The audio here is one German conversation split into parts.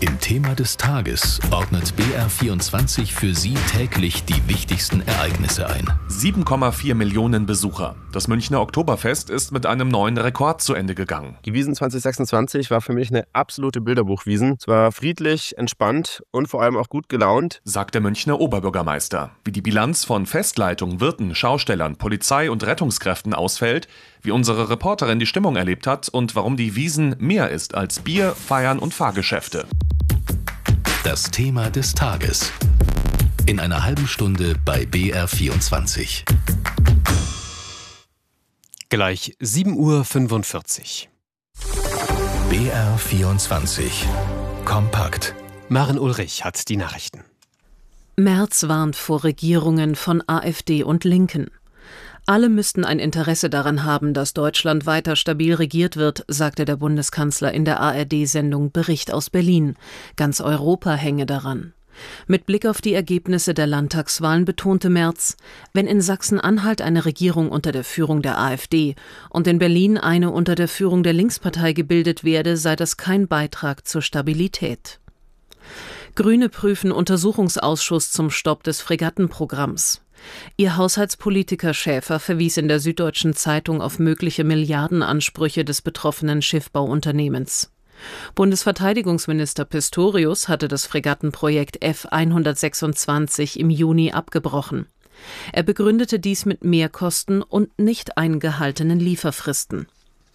Im Thema des Tages ordnet BR24 für Sie täglich die wichtigsten Ereignisse ein. 7,4 Millionen Besucher. Das Münchner Oktoberfest ist mit einem neuen Rekord zu Ende gegangen. Die Wiesn 2026 war für mich eine absolute Bilderbuchwiesn. Es war friedlich, entspannt und vor allem auch gut gelaunt, sagt der Münchner Oberbürgermeister. Wie die Bilanz von Festleitung, Wirten, Schaustellern, Polizei und Rettungskräften ausfällt, wie unsere Reporterin die Stimmung erlebt hat und warum die Wiesn mehr ist als Bier, Feiern und Fahrgeschäfte. Das Thema des Tages. In einer halben Stunde bei BR24. Gleich 7:45 Uhr. BR24. Kompakt. Maren Ulrich hat die Nachrichten. Merz warnt vor Regierungen von AfD und Linken. Alle müssten ein Interesse daran haben, dass Deutschland weiter stabil regiert wird, sagte der Bundeskanzler in der ARD-Sendung Bericht aus Berlin. Ganz Europa hänge daran. Mit Blick auf die Ergebnisse der Landtagswahlen betonte Merz, wenn in Sachsen-Anhalt eine Regierung unter der Führung der AfD und in Berlin eine unter der Führung der Linkspartei gebildet werde, sei das kein Beitrag zur Stabilität. Grüne prüfen Untersuchungsausschuss zum Stopp des Fregattenprogramms. Ihr Haushaltspolitiker Schäfer verwies in der Süddeutschen Zeitung auf mögliche Milliardenansprüche des betroffenen Schiffbauunternehmens. Bundesverteidigungsminister Pistorius hatte das Fregattenprojekt F-126 im Juni abgebrochen. Er begründete dies mit Mehrkosten und nicht eingehaltenen Lieferfristen.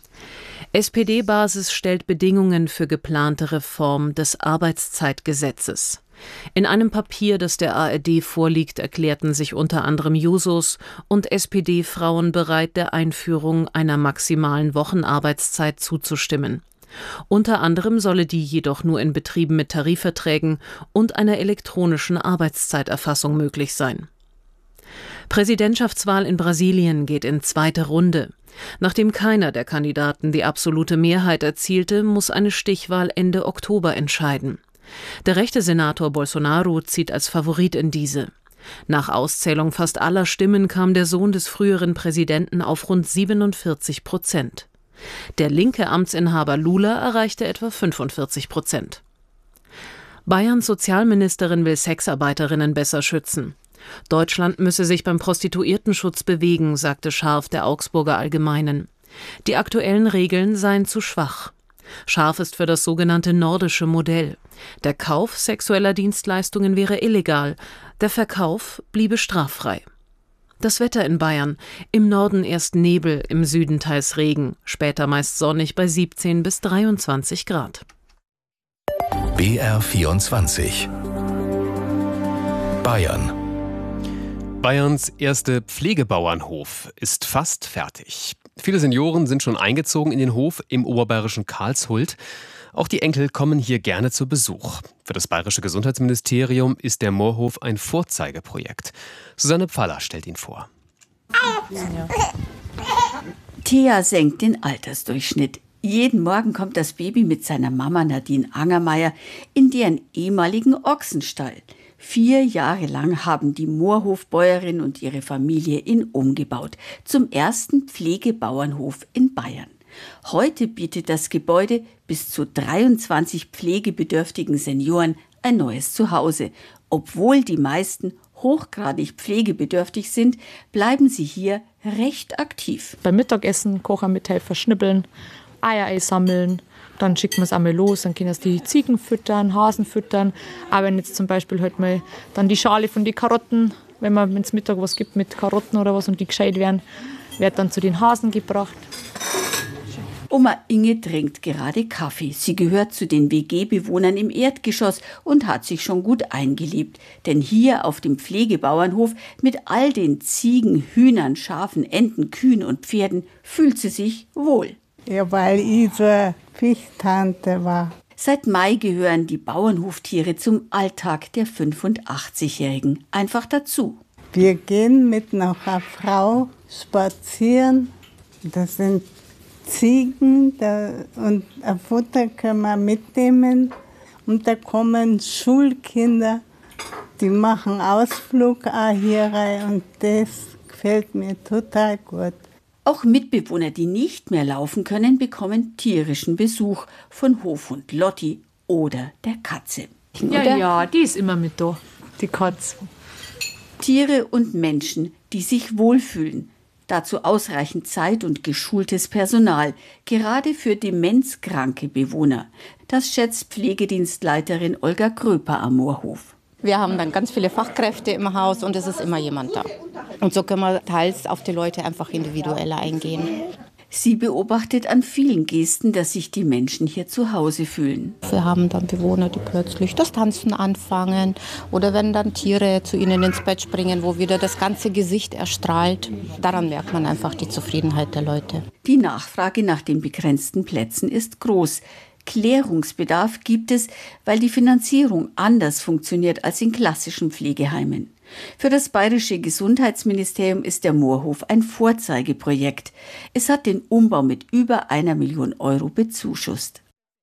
SPD-Basis stellt Bedingungen für geplante Reform des Arbeitszeitgesetzes. In einem Papier, das der ARD vorliegt, erklärten sich unter anderem Jusos und SPD-Frauen bereit, der Einführung einer maximalen Wochenarbeitszeit zuzustimmen. Unter anderem solle die jedoch nur in Betrieben mit Tarifverträgen und einer elektronischen Arbeitszeiterfassung möglich sein. Präsidentschaftswahl in Brasilien geht in zweite Runde. Nachdem keiner der Kandidaten die absolute Mehrheit erzielte, muss eine Stichwahl Ende Oktober entscheiden. Der rechte Senator Bolsonaro zieht als Favorit in diese. Nach Auszählung fast aller Stimmen kam der Sohn des früheren Präsidenten auf rund 47%. Der linke Amtsinhaber Lula erreichte etwa 45%. Bayerns Sozialministerin will Sexarbeiterinnen besser schützen. Deutschland müsse sich beim Prostituiertenschutz bewegen, sagte Scharf der Augsburger Allgemeinen. Die aktuellen Regeln seien zu schwach. Scharf ist für das sogenannte nordische Modell. Der Kauf sexueller Dienstleistungen wäre illegal, der Verkauf bliebe straffrei. Das Wetter in Bayern: im Norden erst Nebel, im Süden teils Regen, später meist sonnig bei 17 bis 23 Grad. BR24. Bayern. Bayerns erster Pflegebauernhof ist fast fertig. Viele Senioren sind schon eingezogen in den Hof im oberbayerischen Karlshult. Auch die Enkel kommen hier gerne zu Besuch. Für das bayerische Gesundheitsministerium ist der Moorhof ein Vorzeigeprojekt. Susanne Pfaller stellt ihn vor. Thea senkt den Altersdurchschnitt. Jeden Morgen kommt das Baby mit seiner Mama Nadine Angermeier in deren ehemaligen Ochsenstall. 4 Jahre lang haben die Moorhofbäuerin und ihre Familie ihn umgebaut zum ersten Pflegebauernhof in Bayern. Heute bietet das Gebäude bis zu 23 pflegebedürftigen Senioren ein neues Zuhause. Obwohl die meisten hochgradig pflegebedürftig sind, bleiben sie hier recht aktiv. Beim Mittagessen kochen, mithelfen, schnippeln, Eier einsammeln. Dann schicken wir es einmal los, dann können es die Ziegen füttern, Hasen füttern. Aber wenn jetzt zum Beispiel halt mal dann die Schale von den Karotten, wenn man ins Mittag was gibt mit Karotten oder was und die gescheit werden, wird dann zu den Hasen gebracht. Oma Inge trinkt gerade Kaffee. Sie gehört zu den WG-Bewohnern im Erdgeschoss und hat sich schon gut eingelebt. Denn hier auf dem Pflegebauernhof mit all den Ziegen, Hühnern, Schafen, Enten, Kühen und Pferden fühlt sie sich wohl. Ja, weil ich so Pflichttante war. Seit Mai gehören die Bauernhoftiere zum Alltag der 85-Jährigen einfach dazu. Wir gehen mit einer Frau spazieren. Das sind Ziegen und ein Futter können wir mitnehmen. Und da kommen Schulkinder, die machen Ausflug auch hier rein und das gefällt mir total gut. Auch Mitbewohner, die nicht mehr laufen können, bekommen tierischen Besuch von Hofhund Lotti oder der Katze. Ja, die ist immer mit da, die Katze. Tiere und Menschen, die sich wohlfühlen. Dazu ausreichend Zeit und geschultes Personal, gerade für demenzkranke Bewohner. Das schätzt Pflegedienstleiterin Olga Kröper am Moorhof. Wir haben dann ganz viele Fachkräfte im Haus und es ist immer jemand da. Und so können wir teils auf die Leute einfach individueller eingehen. Sie beobachtet an vielen Gesten, dass sich die Menschen hier zu Hause fühlen. Wir haben dann Bewohner, die plötzlich das Tanzen anfangen oder wenn dann Tiere zu ihnen ins Bett springen, wo wieder das ganze Gesicht erstrahlt. Daran merkt man einfach die Zufriedenheit der Leute. Die Nachfrage nach den begrenzten Plätzen ist groß. Klärungsbedarf gibt es, weil die Finanzierung anders funktioniert als in klassischen Pflegeheimen. Für das Bayerische Gesundheitsministerium ist der Moorhof ein Vorzeigeprojekt. Es hat den Umbau mit über 1 Million Euro bezuschusst.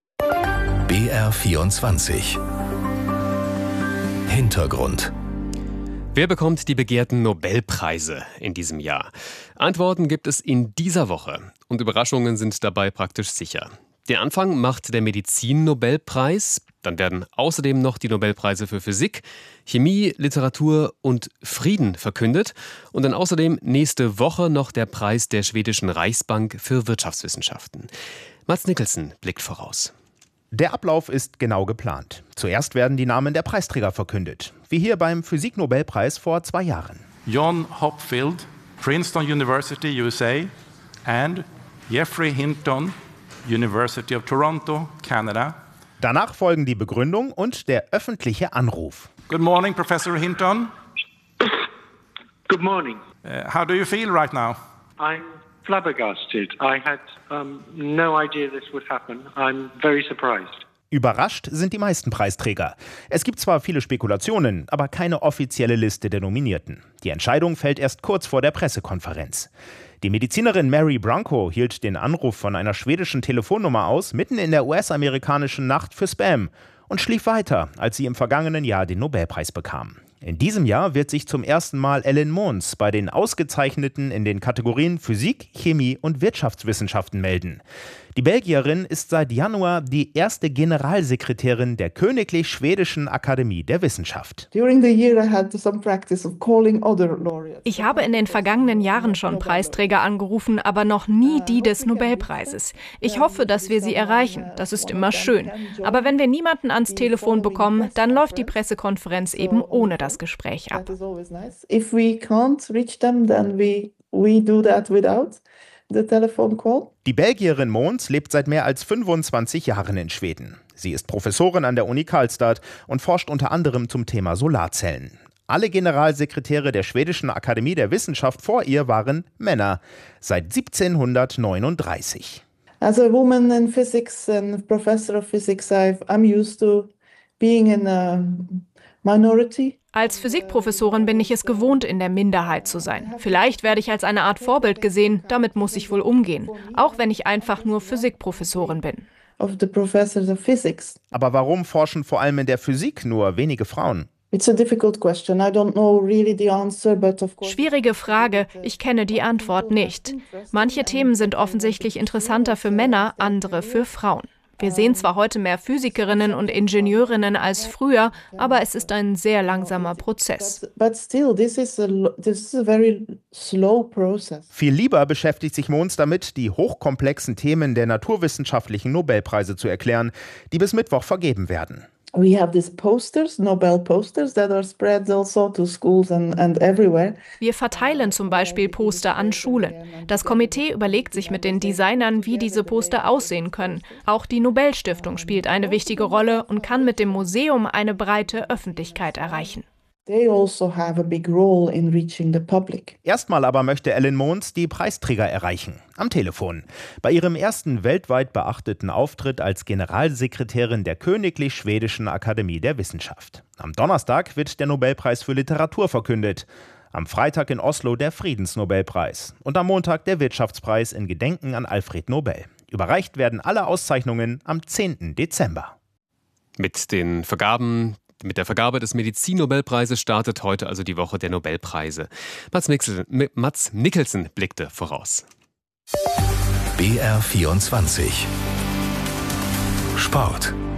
BR24 Hintergrund. Wer bekommt die begehrten Nobelpreise in diesem Jahr? Antworten gibt es in dieser Woche und Überraschungen sind dabei praktisch sicher. Den Anfang macht der Medizin-Nobelpreis. Dann werden außerdem noch die Nobelpreise für Physik, Chemie, Literatur und Frieden verkündet. Und dann außerdem nächste Woche noch der Preis der schwedischen Reichsbank für Wirtschaftswissenschaften. Mads Nicholson blickt voraus. Der Ablauf ist genau geplant. Zuerst werden die Namen der Preisträger verkündet. Wie hier beim Physik-Nobelpreis vor 2 Jahren. John Hopfield, Princeton University, USA, and Geoffrey Hinton, University of Toronto, Canada. Danach folgen die Begründung und der öffentliche Anruf. Good morning, Professor Hinton. Good morning. How do you feel right now? I'm flabbergasted. I had no idea this would happen. I'm very surprised. Überrascht sind die meisten Preisträger. Es gibt zwar viele Spekulationen, aber keine offizielle Liste der Nominierten. Die Entscheidung fällt erst kurz vor der Pressekonferenz. Die Medizinerin Mary Branco hielt den Anruf von einer schwedischen Telefonnummer aus, mitten in der US-amerikanischen Nacht für Spam und schlief weiter, als sie im vergangenen Jahr den Nobelpreis bekam. In diesem Jahr wird sich zum ersten Mal Ellen Mons bei den Ausgezeichneten in den Kategorien Physik, Chemie und Wirtschaftswissenschaften melden. Die Belgierin ist seit Januar die erste Generalsekretärin der Königlich Schwedischen Akademie der Wissenschaft. Ich habe in den vergangenen Jahren schon Preisträger angerufen, aber noch nie die des Nobelpreises. Ich hoffe, dass wir sie erreichen. Das ist immer schön. Aber wenn wir niemanden ans Telefon bekommen, dann läuft die Pressekonferenz eben ohne das Gespräch ab. Die Belgierin Mons lebt seit mehr als 25 Jahren in Schweden. Sie ist Professorin an der Uni Karlstad und forscht unter anderem zum Thema Solarzellen. Alle Generalsekretäre der Schwedischen Akademie der Wissenschaft vor ihr waren Männer, seit 1739. As a woman in physics and professor of physics, I'm used to being in a minority. Als Physikprofessorin bin ich es gewohnt, in der Minderheit zu sein. Vielleicht werde ich als eine Art Vorbild gesehen, damit muss ich wohl umgehen. Auch wenn ich einfach nur Physikprofessorin bin. Aber warum forschen vor allem in der Physik nur wenige Frauen? Schwierige Frage, ich kenne die Antwort nicht. Manche Themen sind offensichtlich interessanter für Männer, andere für Frauen. Wir sehen zwar heute mehr Physikerinnen und Ingenieurinnen als früher, aber es ist ein sehr langsamer Prozess. Viel lieber beschäftigt sich Mons damit, die hochkomplexen Themen der naturwissenschaftlichen Nobelpreise zu erklären, die bis Mittwoch vergeben werden. We have these posters, Nobel posters, that are spread also to schools and everywhere. Wir verteilen zum Beispiel Poster an Schulen. Das Komitee überlegt sich mit den Designern, wie diese Poster aussehen können. Auch die Nobelstiftung spielt eine wichtige Rolle und kann mit dem Museum eine breite Öffentlichkeit erreichen. They also have a big role in reaching the public. Erstmal aber möchte Ellen Mons die Preisträger erreichen. Am Telefon. Bei ihrem ersten weltweit beachteten Auftritt als Generalsekretärin der Königlich Schwedischen Akademie der Wissenschaft. Am Donnerstag wird der Nobelpreis für Literatur verkündet. Am Freitag in Oslo der Friedensnobelpreis. Und am Montag der Wirtschaftspreis in Gedenken an Alfred Nobel. Überreicht werden alle Auszeichnungen am 10. Dezember. Mit der Vergabe des Medizin-Nobelpreises startet heute also die Woche der Nobelpreise. Mads Nicholson blickte voraus. BR24 Sport.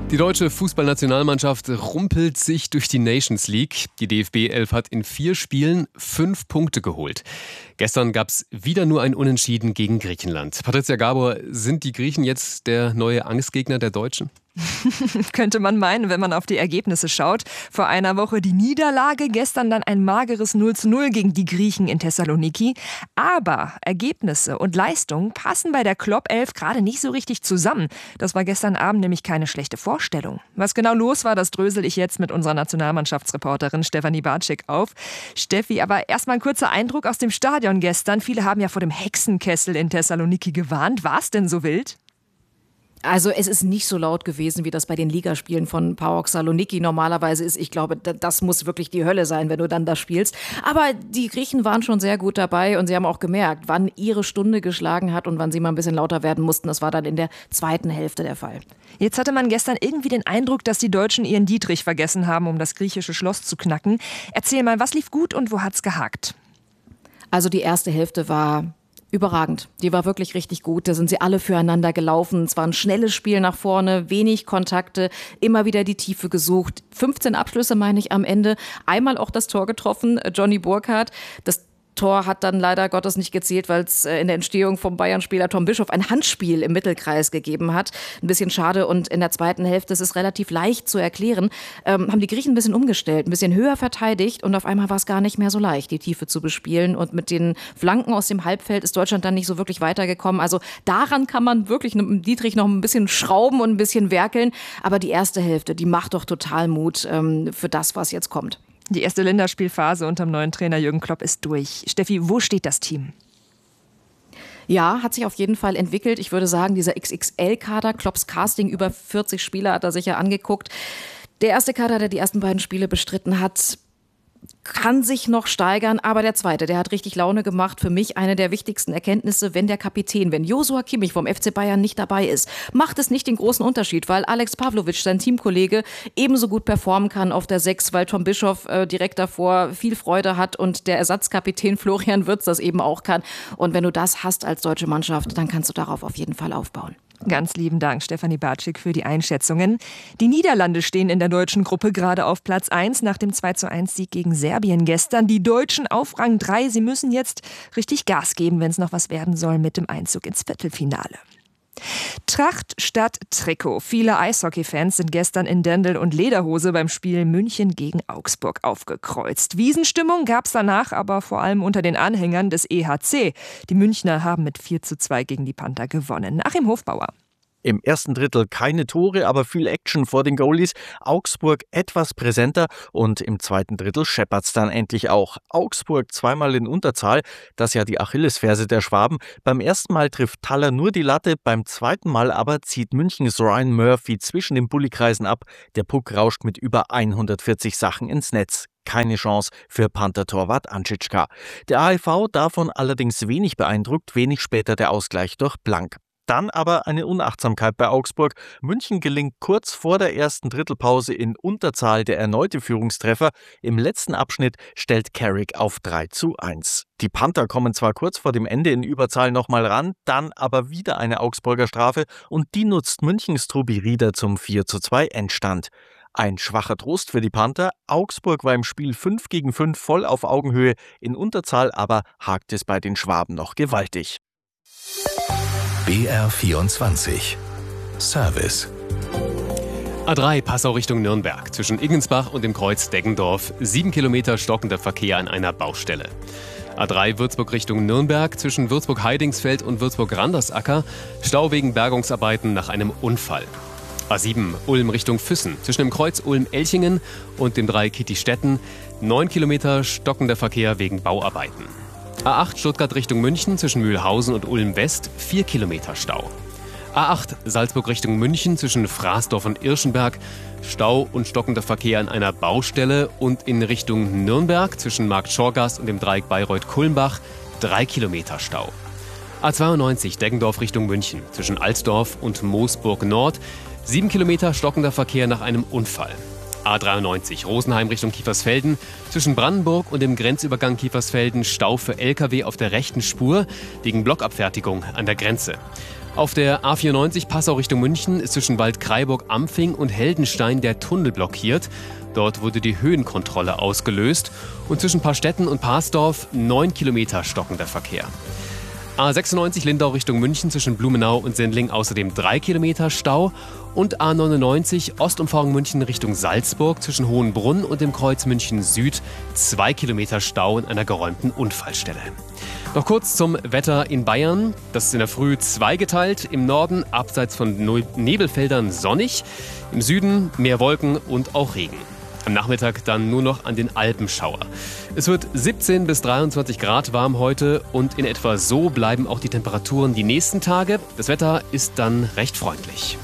Die deutsche Fußballnationalmannschaft rumpelt sich durch die Nations League. Die DFB 11 hat in 4 Spielen 5 Punkte geholt. Gestern gab es wieder nur ein Unentschieden gegen Griechenland. Patricia Gabor, sind die Griechen jetzt der neue Angstgegner der Deutschen? Könnte man meinen, wenn man auf die Ergebnisse schaut. Vor einer Woche die Niederlage, gestern dann ein mageres 0:0 gegen die Griechen in Thessaloniki. Aber Ergebnisse und Leistung passen bei der Klopp 11 gerade nicht so richtig zusammen. Das war gestern Abend nämlich keine schlechte Vorstellung. Was genau los war, das drösel ich jetzt mit unserer Nationalmannschaftsreporterin Stefanie Bartschik auf. Steffi, aber erstmal ein kurzer Eindruck aus dem Stadion gestern. Viele haben ja vor dem Hexenkessel in Thessaloniki gewarnt. War es denn so wild? Also es ist nicht so laut gewesen, wie das bei den Ligaspielen von PAOK Saloniki normalerweise ist. Ich glaube, das muss wirklich die Hölle sein, wenn du dann da spielst. Aber die Griechen waren schon sehr gut dabei und sie haben auch gemerkt, wann ihre Stunde geschlagen hat und wann sie mal ein bisschen lauter werden mussten. Das war dann in der zweiten Hälfte der Fall. Jetzt hatte man gestern irgendwie den Eindruck, dass die Deutschen ihren Dietrich vergessen haben, um das griechische Schloss zu knacken. Erzähl mal, was lief gut und wo hat's gehakt? Also die erste Hälfte war überragend. Die war wirklich richtig gut. Da sind sie alle füreinander gelaufen. Es war ein schnelles Spiel nach vorne, wenig Kontakte, immer wieder die Tiefe gesucht. 15 Abschlüsse, meine ich, am Ende. Einmal auch das Tor getroffen, Johnny Burkhardt. Das Tor hat dann leider Gottes nicht gezählt, weil es in der Entstehung vom Bayern-Spieler Tom Bischoff ein Handspiel im Mittelkreis gegeben hat. Ein bisschen schade. Und in der zweiten Hälfte, das ist relativ leicht zu erklären, haben die Griechen ein bisschen umgestellt, ein bisschen höher verteidigt und auf einmal war es gar nicht mehr so leicht, die Tiefe zu bespielen. Und mit den Flanken aus dem Halbfeld ist Deutschland dann nicht so wirklich weitergekommen. Also daran kann man wirklich mit Dietrich noch ein bisschen schrauben und ein bisschen werkeln. Aber die erste Hälfte, die macht doch total Mut für das, was jetzt kommt. Die erste Länderspielphase unter dem neuen Trainer Jürgen Klopp ist durch. Steffi, wo steht das Team? Ja, hat sich auf jeden Fall entwickelt. Ich würde sagen, dieser XXL-Kader, Klopps Casting, über 40 Spieler hat er sich ja angeguckt. Der erste Kader, der die ersten beiden Spiele bestritten hat, kann sich noch steigern, aber der zweite, der hat richtig Laune gemacht. Für mich eine der wichtigsten Erkenntnisse, wenn der Kapitän, wenn Joshua Kimmich vom FC Bayern nicht dabei ist, macht es nicht den großen Unterschied, weil Alex Pavlovic, sein Teamkollege, ebenso gut performen kann auf der 6, weil Tom Bischoff direkt davor viel Freude hat und der Ersatzkapitän Florian Wirtz das eben auch kann. Und wenn du das hast als deutsche Mannschaft, dann kannst du darauf auf jeden Fall aufbauen. Ganz lieben Dank, Stefanie Bartschik, für die Einschätzungen. Die Niederlande stehen in der deutschen Gruppe gerade auf Platz 1 nach dem 2:1-Sieg gegen Serbien gestern. Die Deutschen auf Rang 3. Sie müssen jetzt richtig Gas geben, wenn es noch was werden soll mit dem Einzug ins Viertelfinale. Tracht statt Trikot. Viele Eishockey-Fans sind gestern in Dirndl und Lederhose beim Spiel München gegen Augsburg aufgekreuzt. Wiesenstimmung gab es danach aber vor allem unter den Anhängern des EHC. Die Münchner haben mit 4:2 gegen die Panther gewonnen. Achim Hofbauer. Im ersten Drittel keine Tore, aber viel Action vor den Goalies. Augsburg etwas präsenter und im zweiten Drittel scheppert's dann endlich auch. Augsburg zweimal in Unterzahl, das ja die Achillesferse der Schwaben. Beim ersten Mal trifft Thaler nur die Latte, beim zweiten Mal aber zieht Münchens Ryan Murphy zwischen den Bullykreisen ab. Der Puck rauscht mit über 140 Sachen ins Netz. Keine Chance für Panther-Torwart Anschitschka. Der AEV davon allerdings wenig beeindruckt, wenig später der Ausgleich durch Blank. Dann aber eine Unachtsamkeit bei Augsburg. München gelingt kurz vor der ersten Drittelpause in Unterzahl der erneute Führungstreffer. Im letzten Abschnitt stellt Carrick auf 3:1. Die Panther kommen zwar kurz vor dem Ende in Überzahl nochmal ran, dann aber wieder eine Augsburger Strafe und die nutzt Münchens Tobi Rieder zum 4:2 Endstand. Ein schwacher Trost für die Panther. Augsburg war im Spiel 5-5 voll auf Augenhöhe. In Unterzahl aber hakt es bei den Schwaben noch gewaltig. BR24 Service. A3 Passau Richtung Nürnberg. Zwischen Iggensbach und dem Kreuz Deggendorf 7 Kilometer stockender Verkehr an einer Baustelle. A3 Würzburg Richtung Nürnberg. Zwischen Würzburg-Heidingsfeld und Würzburg-Randersacker Stau wegen Bergungsarbeiten nach einem Unfall. A7 Ulm Richtung Füssen. Zwischen dem Kreuz Ulm-Elchingen und dem 3 Kittistetten 9 Kilometer stockender Verkehr wegen Bauarbeiten. A8 Stuttgart Richtung München zwischen Mühlhausen und Ulm West 4 Kilometer Stau. A8 Salzburg Richtung München zwischen Fraßdorf und Irschenberg Stau und stockender Verkehr an einer Baustelle und in Richtung Nürnberg zwischen Markt Schorgast und dem Dreieck Bayreuth-Kulmbach 3 Kilometer Stau. A92 Deggendorf Richtung München zwischen Alsdorf und Moosburg Nord 7 Kilometer stockender Verkehr nach einem Unfall. A93 Rosenheim Richtung Kiefersfelden. Zwischen Brandenburg und dem Grenzübergang Kiefersfelden Stau für Lkw auf der rechten Spur wegen Blockabfertigung an der Grenze. Auf der A94 Passau Richtung München ist zwischen Waldkraiburg-Ampfing und Heldenstein der Tunnel blockiert. Dort wurde die Höhenkontrolle ausgelöst. Und zwischen Paarstetten und Parsdorf 9 Kilometer stockender Verkehr. A96 Lindau Richtung München zwischen Blumenau und Sendling außerdem 3 Kilometer Stau. Und A99 Ostumfahrung München Richtung Salzburg zwischen Hohenbrunn und dem Kreuz München Süd 2 Kilometer Stau in einer geräumten Unfallstelle. Noch kurz zum Wetter in Bayern. Das ist in der Früh zweigeteilt. Im Norden abseits von Nebelfeldern sonnig. Im Süden mehr Wolken und auch Regen. Am Nachmittag dann nur noch an den Alpen Schauer. Es wird 17 bis 23 Grad warm heute und in etwa so bleiben auch die Temperaturen die nächsten Tage. Das Wetter ist dann recht freundlich.